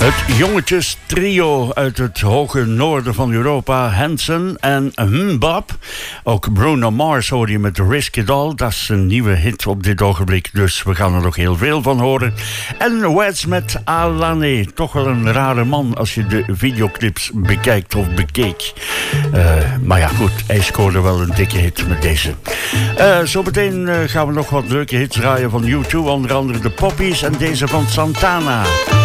Het jongetjes trio uit het hoge noorden van Europa, Hanson en Bob. Ook Bruno Mars hoor je met Risk It All. Dat is een nieuwe hit op dit ogenblik, dus we gaan er nog heel veel van horen. En Wes met Alane, toch wel een rare man als je de videoclips bekijkt of bekeek. Maar ja goed, hij scoorde wel een dikke hit met deze. Zometeen gaan we nog wat leuke hits draaien van U2, onder andere de Poppies en deze van Santana.